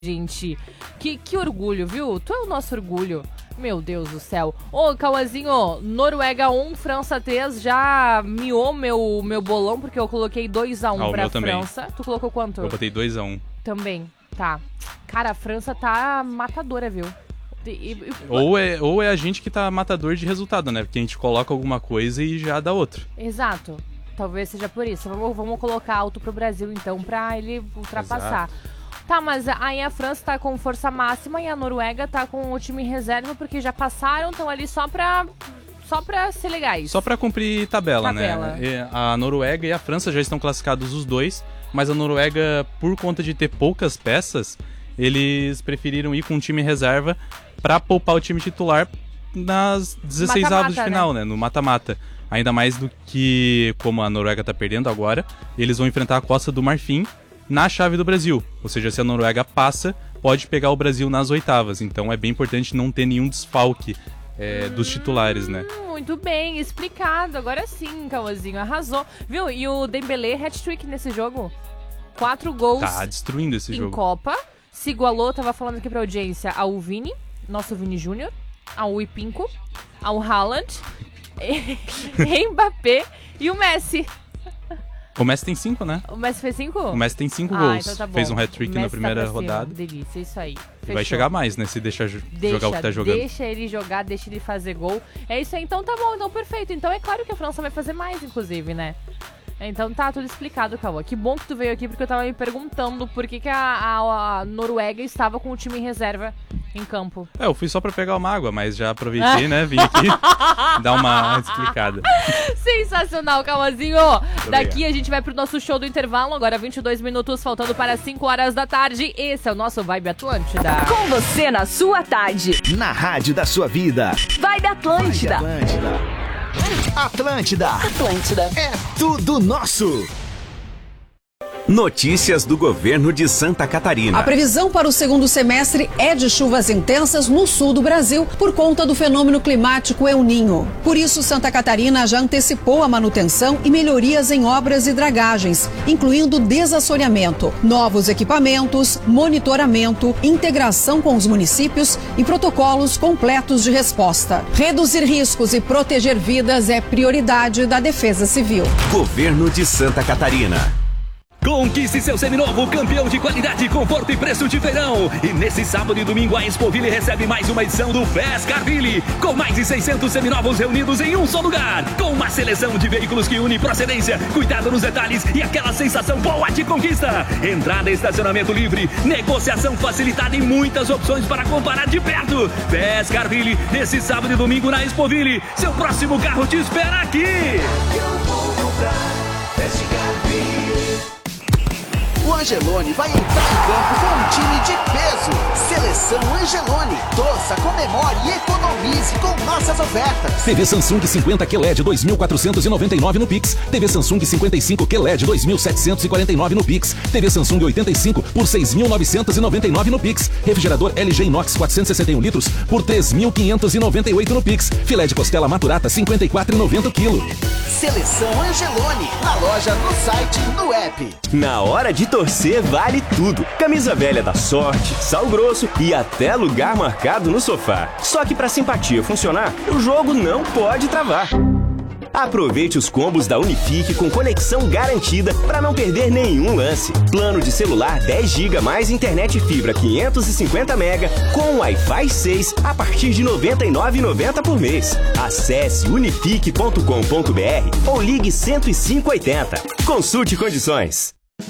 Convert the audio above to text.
gente. Que orgulho, viu? Tu é o nosso orgulho. Meu Deus do céu. Ô, Cauãzinho, Noruega 1, França 3, já miou meu bolão, porque eu coloquei 2-1 pra França. Tu colocou quanto? Eu botei 2-1. Também, tá. Cara, a França tá matadora, viu? Ou é a gente que tá matador de resultado, né? Porque a gente coloca alguma coisa e já dá outro. Exato. Talvez seja por isso. Vamos colocar alto pro Brasil, então, pra ele ultrapassar. Exato. Tá, mas aí a França tá com força máxima e a Noruega tá com o time em reserva, porque já passaram, estão ali só pra ser legais. Só pra cumprir tabela, né? A Noruega e a França já estão classificados os dois, mas a Noruega, por conta de ter poucas peças, eles preferiram ir com o time em reserva pra poupar o time titular nas 16 avos de final, né? No mata-mata. Ainda mais do que, como a Noruega tá perdendo agora, eles vão enfrentar a Costa do Marfim na chave do Brasil. Ou seja, se a Noruega passa, pode pegar o Brasil nas oitavas. Então é bem importante não ter nenhum desfalque dos titulares, né? Muito bem, explicado. Agora sim, Cauãzinho, arrasou. Viu? E o Dembélé, hat-trick nesse jogo. 4 gols. Tá destruindo esse jogo. Em Copa. Se igualou, tava falando aqui pra audiência, ao Vini, nosso Vini Júnior, ao Ipinco, ao Haaland, Mbappé e o Messi. O Messi tem 5, né? O Messi fez 5? O Messi tem 5 gols. Então tá bom. Fez um hat-trick na primeira rodada. Delícia, isso aí. E vai chegar mais, né? Se deixar jogar o que tá jogando. Deixa ele jogar, deixa ele fazer gol. É isso aí, então tá bom, então perfeito. Então é claro que a França vai fazer mais, inclusive, né? Então tá tudo explicado, Cauã. Que bom que tu veio aqui, porque eu tava me perguntando por que a Noruega estava com o time em reserva em campo. Eu fui só pra pegar uma água, mas já aproveitei, né? Vim aqui dar uma explicada. Sensacional, Cauãzinho. Daqui a gente vai pro nosso show do intervalo. Agora 22 minutos, faltando para 5 horas da tarde. Esse é o nosso Vibe Atlântida. Com você na sua tarde. Na rádio da sua vida. Vibe Atlântida. Atlântida é tudo nosso. Notícias do governo de Santa Catarina. A previsão para o segundo semestre é de chuvas intensas no sul do Brasil por conta do fenômeno climático El Niño. Por isso, Santa Catarina já antecipou a manutenção e melhorias em obras e dragagens, incluindo desassoreamento, novos equipamentos, monitoramento, integração com os municípios e protocolos completos de resposta. Reduzir riscos e proteger vidas é prioridade da Defesa Civil. Governo de Santa Catarina. Conquiste seu seminovo, campeão de qualidade, conforto e preço de feirão. E nesse sábado e domingo a Expoville recebe mais uma edição do Fescarville, com mais de 600 seminovos reunidos em um só lugar, com uma seleção de veículos que une procedência, cuidado nos detalhes e aquela sensação boa de conquista. Entrada e estacionamento livre, negociação facilitada e muitas opções para comparar de perto. Fescarville, nesse sábado e domingo na Expoville. Seu próximo carro te espera aqui. Eu vou comprar Fescarville. O Angelone vai entrar em campo com um time de peso. Seleção Angelone. Torça, comemore e economize com nossas ofertas. TV Samsung 50 QLED 2.499 no Pix. TV Samsung 55 QLED 2.749 no Pix. TV Samsung 85 por 6.999 no Pix. Refrigerador LG Inox 461 litros por 3.598 no Pix. Filé de costela Maturata 54,90 kg. Seleção Angelone. Na loja, no site, no app. Na hora de torcer vale tudo. Camisa velha da sorte, sal grosso e até lugar marcado no sofá. Só que pra simpatia funcionar, o jogo não pode travar. Aproveite os combos da Unifique com conexão garantida para não perder nenhum lance. Plano de celular 10 GB mais internet fibra 550 MB com Wi-Fi 6 a partir de R$ 99,90 por mês. Acesse unifique.com.br ou ligue 10580. Consulte condições.